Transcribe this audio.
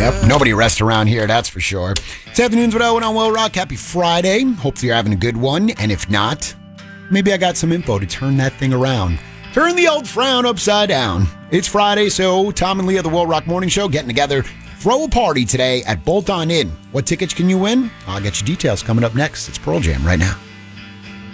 Yep, nobody rests around here, that's for sure. It's Afternoons with Owen on Will Rock. Happy Friday. Hope you're having a good one. And if not, maybe I got some info to turn that thing around. Turn the old frown upside down. It's Friday, so Tom and Lee of the Will Rock Morning Show getting together. Throw a party today at Bolt On In. What tickets can you win? I'll get you details coming up next. It's Pearl Jam right now.